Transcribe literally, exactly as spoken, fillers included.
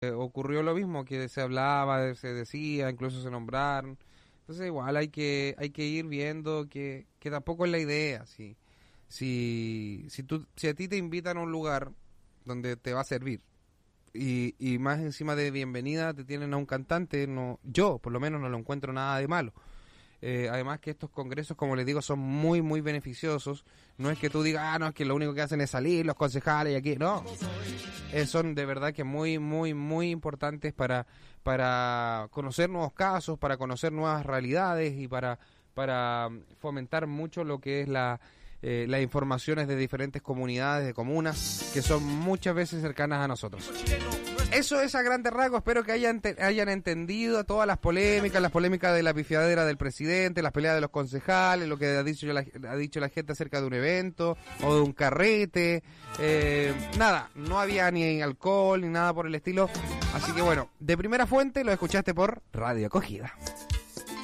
eh, ocurrió lo mismo, que se hablaba, se decía, incluso se nombraron. Entonces igual hay que hay que ir viendo que, que tampoco es la idea. Si, si, si, tú, si a ti te invitan a un lugar donde te va a servir y, y más encima de bienvenida te tienen a un cantante, no, yo por lo menos no lo encuentro nada de malo. Eh, además que estos congresos, como les digo, son muy, muy beneficiosos. No es que tú digas, ah, no, es que lo único que hacen es salir los concejales y aquí, no. Eh, son de verdad que muy, muy, muy importantes para, para conocer nuevos casos, para conocer nuevas realidades y para, para fomentar mucho lo que es la, eh, las informaciones de diferentes comunidades, de comunas, que son muchas veces cercanas a nosotros. Eso es a grandes rasgos. Espero que hayan, te, hayan entendido todas las polémicas, las polémicas de la pifiadera del presidente, las peleas de los concejales, lo que ha dicho la, ha dicho la gente acerca de un evento o de un carrete. Eh, nada, no había ni alcohol ni nada por el estilo. Así que bueno, de primera fuente lo escuchaste por Radio Acogida.